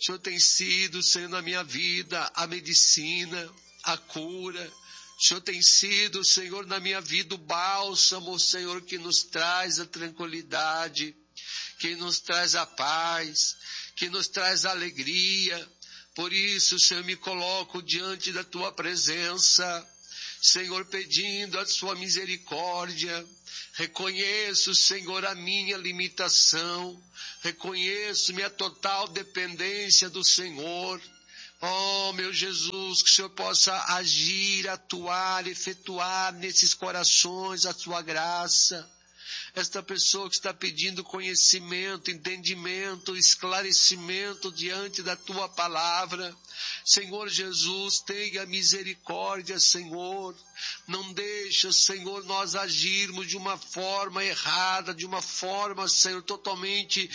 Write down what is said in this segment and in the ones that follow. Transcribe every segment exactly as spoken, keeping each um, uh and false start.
O Senhor tem sido, Senhor, na minha vida, a medicina, a cura. O Senhor tem sido, Senhor, na minha vida, o bálsamo, Senhor, que nos traz a tranquilidade, que nos traz a paz, que nos traz a alegria. Por isso, Senhor, me coloco diante da Tua presença, Senhor, pedindo a Sua misericórdia. Reconheço, Senhor, a minha limitação, reconheço minha total dependência do Senhor. Oh, meu Jesus, que o Senhor possa agir, atuar, efetuar nesses corações a Tua graça. Esta pessoa que está pedindo conhecimento, entendimento, esclarecimento diante da Tua palavra. Senhor Jesus, tenha misericórdia, Senhor. Não deixa, Senhor, nós agirmos de uma forma errada, de uma forma, Senhor, totalmente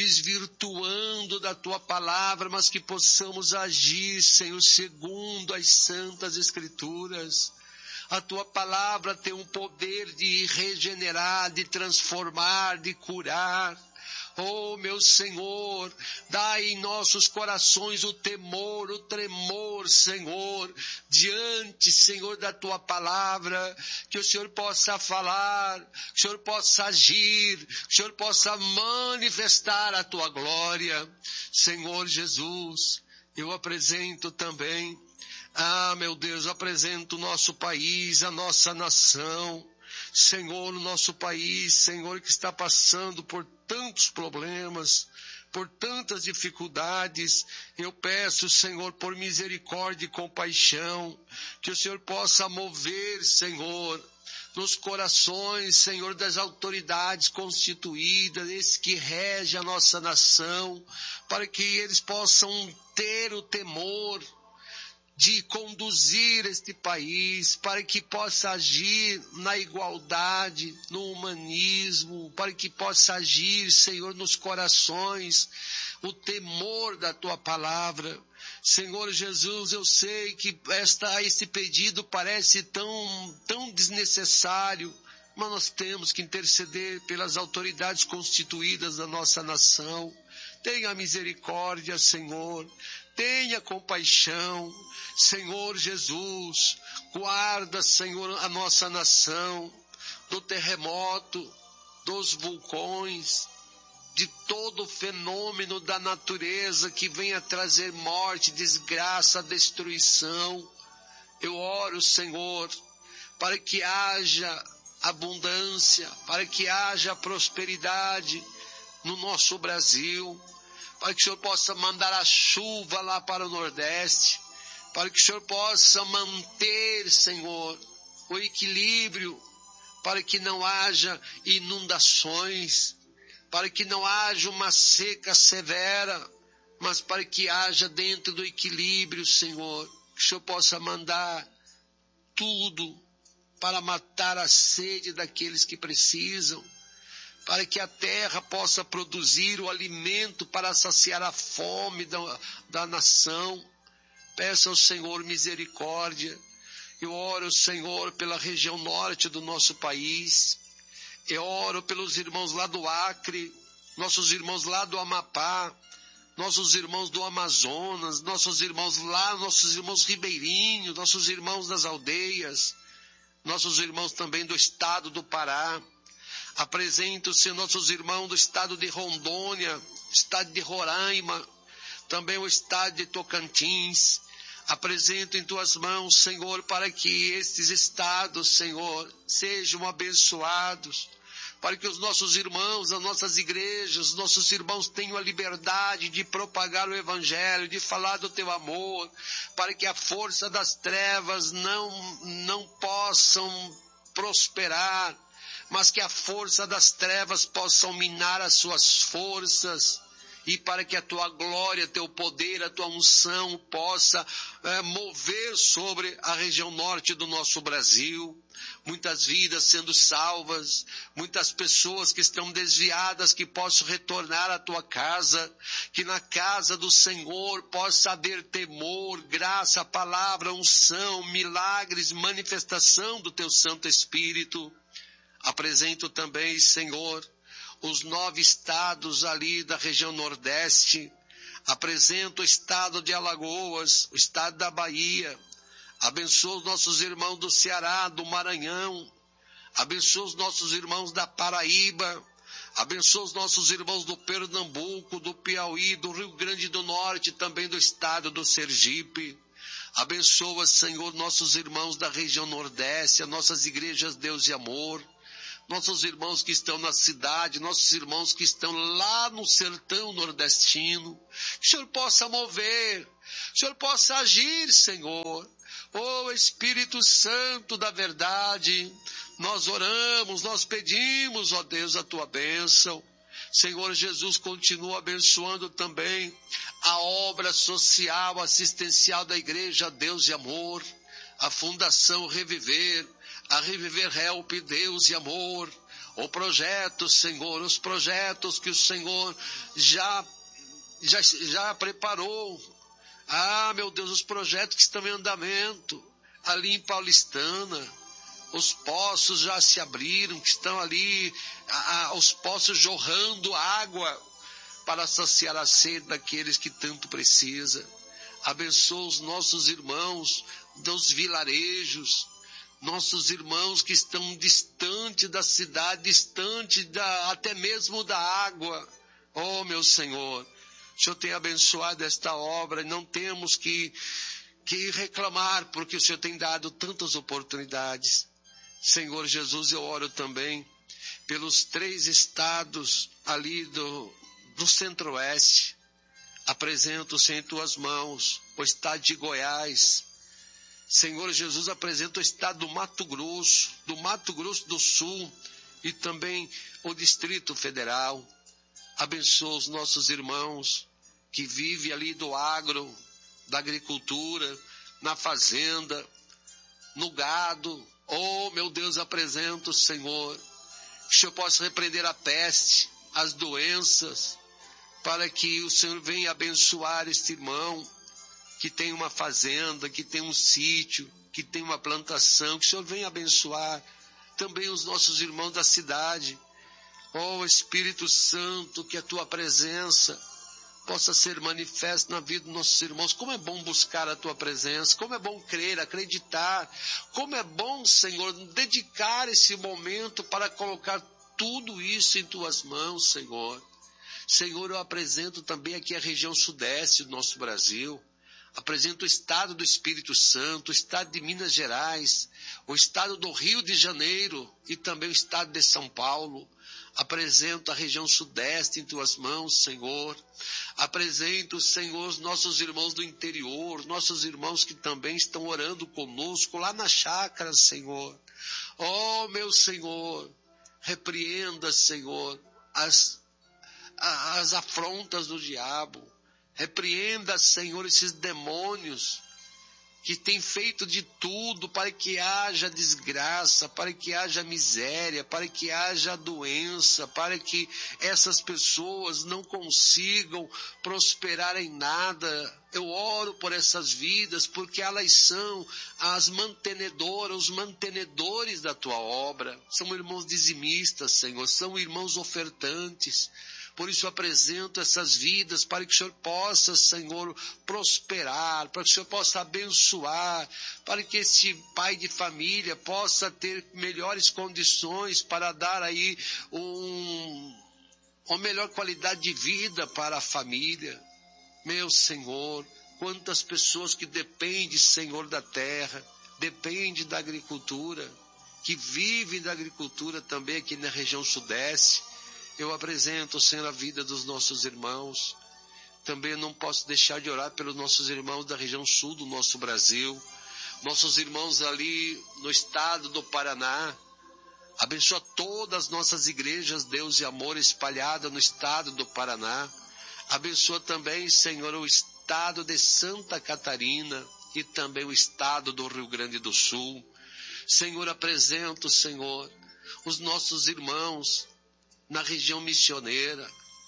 desvirtuando da Tua palavra, mas que possamos agir, Senhor, segundo as santas Escrituras. A Tua palavra tem um poder de regenerar, de transformar, de curar. Oh, meu Senhor, dai em nossos corações o temor, o tremor, Senhor, diante, Senhor, da Tua palavra, que o Senhor possa falar, que o Senhor possa agir, que o Senhor possa manifestar a Tua glória. Senhor Jesus, eu apresento também, ah, meu Deus, eu apresento o nosso país, a nossa nação. Senhor, o nosso país, Senhor, que está passando por tantos problemas, por tantas dificuldades, eu peço, Senhor, por misericórdia e compaixão, que o Senhor possa mover, Senhor, nos corações, Senhor, das autoridades constituídas, esse que rege a nossa nação, para que eles possam ter o temor de conduzir este país, para que possa agir na igualdade, no humanismo, para que possa agir, Senhor, nos corações, o temor da Tua palavra. Senhor Jesus, eu sei que esta, esse pedido parece tão, tão desnecessário, mas nós temos que interceder pelas autoridades constituídas da nossa nação. Tenha misericórdia, Senhor. Tenha compaixão, Senhor Jesus, guarda, Senhor, a nossa nação do terremoto, dos vulcões, de todo fenômeno da natureza que venha trazer morte, desgraça, destruição. Eu oro, Senhor, para que haja abundância, para que haja prosperidade no nosso Brasil, para que o Senhor possa mandar a chuva lá para o Nordeste, para que o Senhor possa manter, Senhor, o equilíbrio, para que não haja inundações, para que não haja uma seca severa, mas para que haja dentro do equilíbrio, Senhor, que o Senhor possa mandar tudo para matar a sede daqueles que precisam, para que a terra possa produzir o alimento para saciar a fome da, da nação. Peça ao Senhor misericórdia. Eu oro, Senhor, pela região norte do nosso país. Eu oro pelos irmãos lá do Acre, nossos irmãos lá do Amapá, nossos irmãos do Amazonas, nossos irmãos lá, nossos irmãos ribeirinhos, nossos irmãos das aldeias, nossos irmãos também do estado do Pará. Apresento-se nossos irmãos do estado de Rondônia, estado de Roraima, também o estado de Tocantins. Apresento em Tuas mãos, Senhor, para que estes estados, Senhor, sejam abençoados, para que os nossos irmãos, as nossas igrejas, os nossos irmãos tenham a liberdade de propagar o Evangelho, de falar do Teu amor, para que a força das trevas não, não possam prosperar, mas que a força das trevas possam minar as suas forças, e para que a Tua glória, Teu poder, a Tua unção possa é, mover sobre a região norte do nosso Brasil. Muitas vidas sendo salvas, muitas pessoas que estão desviadas que possam retornar à Tua casa, que na casa do Senhor possa haver temor, graça, palavra, unção, milagres, manifestação do Teu Santo Espírito. Apresento também, Senhor, os nove estados ali da região Nordeste. Apresento o estado de Alagoas, o estado da Bahia. Abençoa os nossos irmãos do Ceará, do Maranhão. Abençoa os nossos irmãos da Paraíba. Abençoa os nossos irmãos do Pernambuco, do Piauí, do Rio Grande do Norte, também do estado do Sergipe. Abençoa, Senhor, nossos irmãos da região Nordeste, as nossas igrejas Deus e Amor. Nossos irmãos que estão na cidade, nossos irmãos que estão lá no sertão nordestino. Que o Senhor possa mover, que o Senhor possa agir, Senhor. Ó Espírito Santo da verdade, nós oramos, nós pedimos, ó Deus, a tua bênção. Senhor Jesus, continua abençoando também a obra social, assistencial da Igreja Deus e Amor, a Fundação Reviver, a Reviver Help Deus e Amor, o projeto, Senhor, os projetos que o Senhor já, já, já preparou. Ah, meu Deus, os projetos que estão em andamento, ali em Paulistana, os poços já se abriram, que estão ali, a, a, os poços jorrando água para saciar a sede daqueles que tanto precisam. Abençoa os nossos irmãos dos vilarejos, nossos irmãos que estão distante da cidade, distante da, até mesmo da água. Oh, meu Senhor, o Senhor tem abençoado esta obra e não temos que, que reclamar, porque o Senhor tem dado tantas oportunidades. Senhor Jesus, eu oro também pelos três estados ali do, do Centro-Oeste. Apresento-se em tuas mãos o estado de Goiás. Senhor Jesus, apresento o estado do Mato Grosso, do Mato Grosso do Sul e também o Distrito Federal. Abençoa os nossos irmãos que vivem ali do agro, da agricultura, na fazenda, no gado. Oh, meu Deus, apresento, Senhor, que o Senhor possa repreender a peste, as doenças, para que o Senhor venha abençoar este irmão que tem uma fazenda, que tem um sítio, que tem uma plantação, que o Senhor venha abençoar também os nossos irmãos da cidade. Oh, Espírito Santo, que a tua presença possa ser manifesta na vida dos nossos irmãos. Como é bom buscar a tua presença, como é bom crer, acreditar, como é bom, Senhor, dedicar esse momento para colocar tudo isso em tuas mãos, Senhor. Senhor, eu apresento também aqui a região sudeste do nosso Brasil. Apresento o estado do Espírito Santo, o estado de Minas Gerais, o estado do Rio de Janeiro e também o estado de São Paulo. Apresento a região sudeste em tuas mãos, Senhor. Apresento, Senhor, os nossos irmãos do interior, nossos irmãos que também estão orando conosco lá na chácara, Senhor. Oh, meu Senhor, repreenda, Senhor, as, as afrontas do diabo. Repreenda, Senhor, esses demônios que têm feito de tudo para que haja desgraça, para que haja miséria, para que haja doença, para que essas pessoas não consigam prosperar em nada. Eu oro por essas vidas, porque elas são as mantenedoras, os mantenedores da tua obra. São irmãos dizimistas, Senhor, são irmãos ofertantes. Por isso apresento essas vidas para que o Senhor possa, Senhor, prosperar, para que o Senhor possa abençoar, para que esse pai de família possa ter melhores condições para dar aí um, uma melhor qualidade de vida para a família. Meu Senhor, quantas pessoas que dependem, Senhor, da terra, dependem da agricultura, que vivem da agricultura também aqui na região sudeste. Eu apresento, Senhor, a vida dos nossos irmãos. Também não posso deixar de orar pelos nossos irmãos da região sul do nosso Brasil. Nossos irmãos ali no estado do Paraná. Abençoa todas as nossas igrejas, Deus e Amor, espalhadas no estado do Paraná. Abençoa também, Senhor, o estado de Santa Catarina e também o estado do Rio Grande do Sul. Senhor, apresento, Senhor, os nossos irmãos na região missioneira.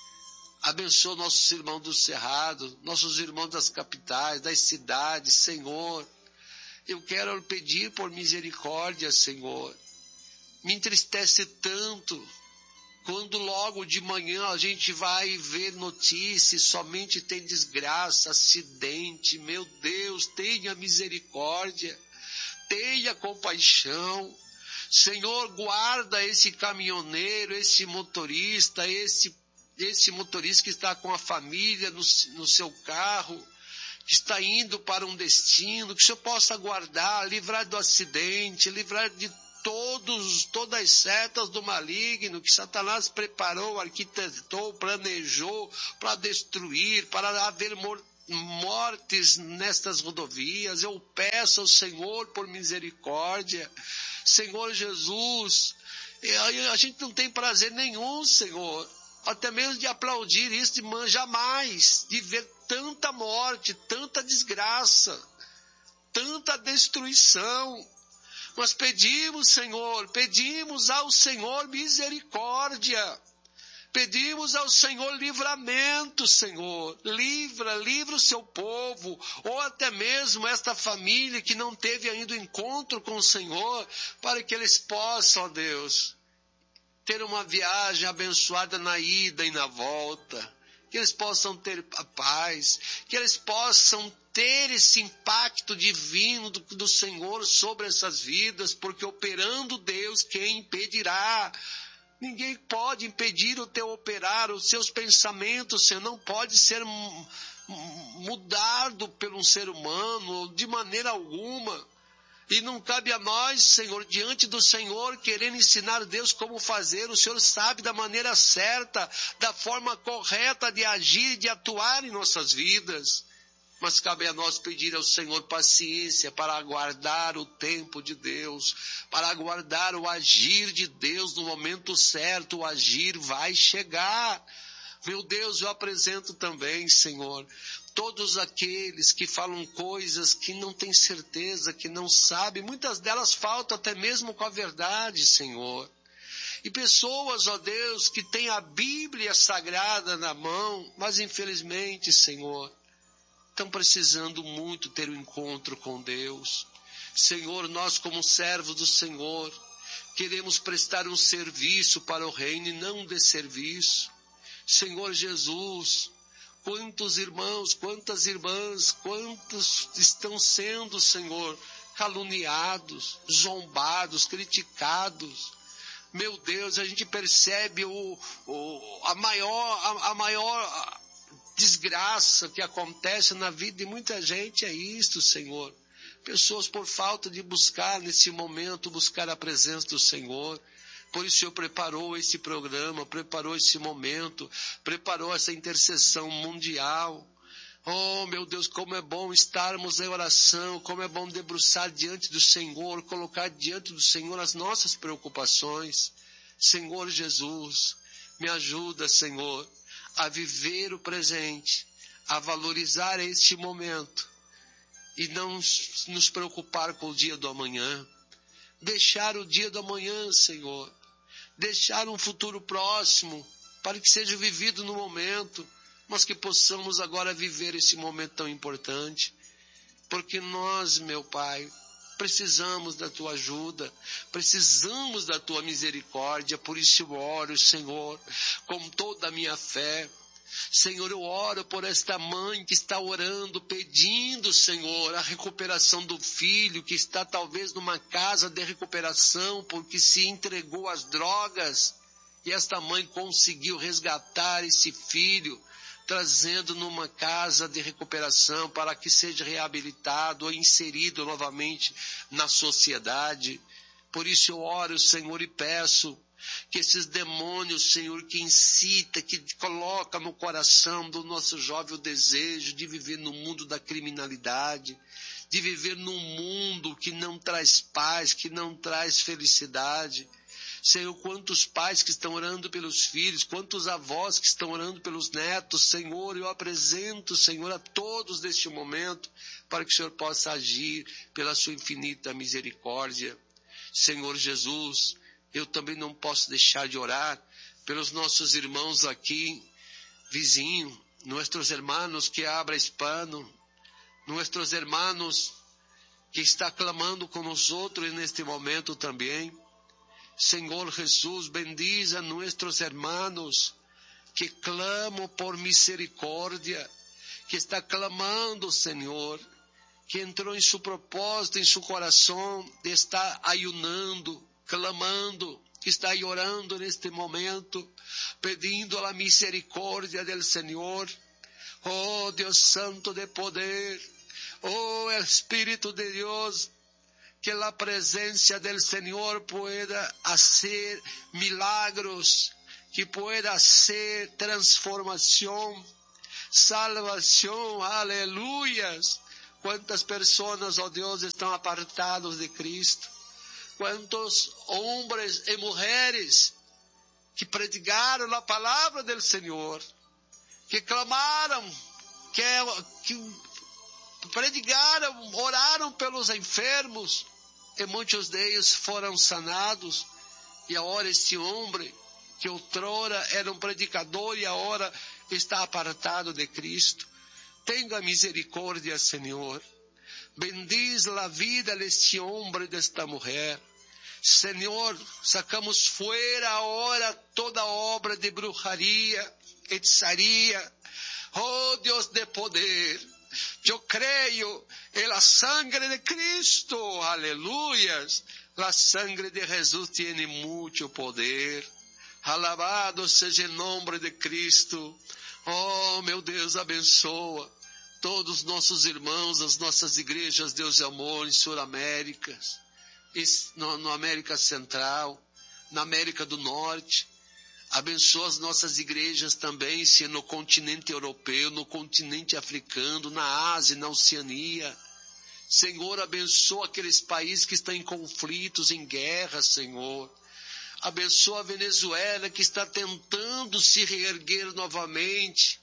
Abençoa nossos irmãos do Cerrado, nossos irmãos das capitais, das cidades, Senhor. Eu quero pedir por misericórdia, Senhor. Me entristece tanto quando logo de manhã a gente vai ver notícias, somente tem desgraça, acidente. Meu Deus, tenha misericórdia, tenha compaixão. Senhor, guarda esse caminhoneiro, esse motorista, esse, esse motorista que está com a família no, no seu carro, que está indo para um destino, que o Senhor possa guardar, livrar do acidente, livrar de todos, todas as setas do maligno que Satanás preparou, arquitetou, planejou para destruir, para haver mortes nestas rodovias. Eu peço ao Senhor por misericórdia. Senhor Jesus, a gente não tem prazer nenhum, Senhor, até mesmo de aplaudir isso, de jamais, de ver tanta morte, tanta desgraça, tanta destruição. Nós pedimos, Senhor, pedimos ao Senhor misericórdia, pedimos ao Senhor livramento, Senhor, livra, livra o seu povo, ou até mesmo esta família que não teve ainda o encontro com o Senhor, para que eles possam, ó Deus, ter uma viagem abençoada na ida e na volta, que eles possam ter a paz, que eles possam ter esse impacto divino do, do Senhor sobre essas vidas, porque operando Deus, quem impedirá? Ninguém pode impedir o teu operar, os seus pensamentos, Senhor, não pode ser mudado por um ser humano de maneira alguma. E não cabe a nós, Senhor, diante do Senhor, querendo ensinar Deus como fazer. O Senhor sabe da maneira certa, da forma correta de agir e de atuar em nossas vidas. Mas cabe a nós pedir ao Senhor paciência para aguardar o tempo de Deus, para aguardar o agir de Deus no momento certo. O agir vai chegar. Meu Deus, eu apresento também, Senhor, todos aqueles que falam coisas que não têm certeza, que não sabem, muitas delas faltam até mesmo com a verdade, Senhor. E pessoas, ó Deus, que têm a Bíblia Sagrada na mão, mas infelizmente, Senhor, estão precisando muito ter um encontro com Deus. Senhor, nós como servos do Senhor, queremos prestar um serviço para o reino e não um desserviço. Senhor Jesus, quantos irmãos, quantas irmãs, quantos estão sendo, Senhor, caluniados, zombados, criticados. Meu Deus, a gente percebe o, o, a maior, a, a maior desgraça que acontece na vida de muita gente é isto, Senhor. Pessoas por falta de buscar nesse momento, buscar a presença do Senhor. Por isso o Senhor preparou esse programa, preparou esse momento, preparou essa intercessão mundial. Oh, meu Deus, como é bom estarmos em oração, como é bom debruçar diante do Senhor, colocar diante do Senhor as nossas preocupações. Senhor Jesus, me ajuda, Senhor, a viver o presente, a valorizar este momento e não nos preocupar com o dia do amanhã. Deixar o dia do amanhã, Senhor. Deixar um futuro próximo para que seja vivido no momento, mas que possamos agora viver esse momento tão importante. Porque nós, meu Pai, precisamos da Tua ajuda, precisamos da Tua misericórdia. Por isso eu oro, Senhor, com toda a minha fé. Senhor, eu oro por esta mãe que está orando, pedindo, Senhor, a recuperação do filho, que está talvez numa casa de recuperação, porque se entregou às drogas, e esta mãe conseguiu resgatar esse filho, trazendo numa casa de recuperação para que seja reabilitado ou inserido novamente na sociedade. Por isso eu oro, Senhor, e peço que esses demônios, Senhor, que incita, que coloca no coração do nosso jovem o desejo de viver no mundo da criminalidade, de viver num mundo que não traz paz, que não traz felicidade. Senhor, quantos pais que estão orando pelos filhos, quantos avós que estão orando pelos netos, Senhor, eu apresento, Senhor, a todos neste momento, para que o Senhor possa agir pela sua infinita misericórdia. Senhor Jesus, eu também não posso deixar de orar pelos nossos irmãos aqui, vizinhos, nossos irmãos que habla hispano, nossos irmãos que está clamando com nós outros neste momento também. Senhor Jesus, bendiza a nossos irmãos que clamam por misericórdia, que está clamando, Senhor, que entrou em seu propósito, em seu coração, de estar ayunando, clamando, que está orando neste momento, pedindo a misericórdia do Senhor. Oh Deus Santo de poder, oh Espírito de Deus, que a presença do Senhor pueda fazer milagros, que pueda hacer transformação, salvação, aleluias. Quantas pessoas, ó Deus, estão apartados de Cristo? Quantos homens e mulheres que predicaram a palavra do Senhor, que clamaram, que, que predicaram, oraram pelos enfermos, e muitos deles foram sanados, e agora este homem, que outrora era um predicador e agora está apartado de Cristo. Tenha misericórdia, Senhor. Bendiz a vida deste homem e desta mulher. Senhor, sacamos fora agora toda obra de bruxaria, hechizaria. Oh Deus de poder, eu creio em la sangre de Cristo, aleluias. La sangre de Jesus tem muito poder. Alabado seja o nome de Cristo. Oh, meu Deus, abençoa todos os nossos irmãos, as nossas igrejas, Deus de amor, em Sul-América, no, no América Central, na América do Norte. Abençoa as nossas igrejas também, se no continente europeu, no continente africano, na Ásia, na Oceania. Senhor, abençoa aqueles países que estão em conflitos, em guerra, Senhor. Abençoa a Venezuela, que está tentando se reerguer novamente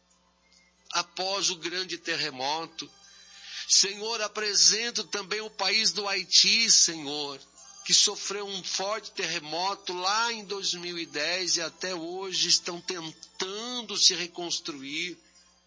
após o grande terremoto. Senhor, apresento também o país do Haiti, Senhor, que sofreu um forte terremoto lá em dois mil e dez e até hoje estão tentando se reconstruir.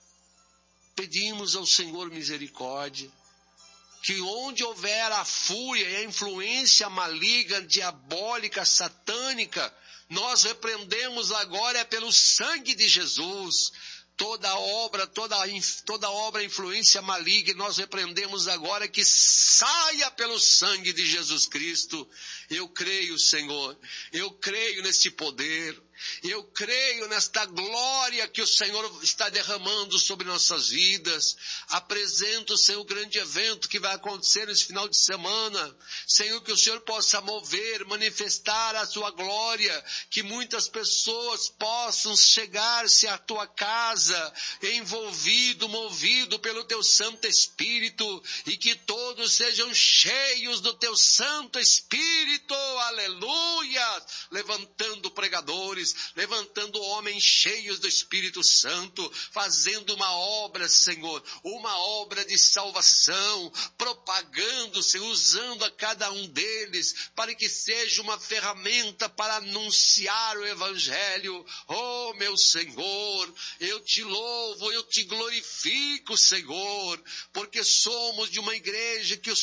Pedimos ao Senhor misericórdia, que onde houver a fúria e a influência maligna, diabólica, satânica, nós repreendemos agora pelo sangue de Jesus. Toda obra, toda, toda obra, influência maligna, nós repreendemos agora que saia pelo sangue de Jesus Cristo. Eu creio, Senhor, eu creio neste poder, eu creio nesta glória que o Senhor está derramando sobre nossas vidas. Apresento, Senhor, o grande evento que vai acontecer nesse final de semana. Senhor, que o Senhor possa mover, manifestar a sua glória, que muitas pessoas possam chegar-se à tua casa, envolvido, movido pelo teu Santo Espírito, e que todos sejam cheios do teu Santo Espírito, aleluia, levantando pregadores, levantando homens cheios do Espírito Santo, fazendo uma obra, Senhor, uma obra de salvação, propagando, Senhor, usando a cada um deles, para que seja uma ferramenta para anunciar o Evangelho. Oh, meu Senhor, eu te louvo, eu te glorifico, Senhor, porque somos de uma igreja que o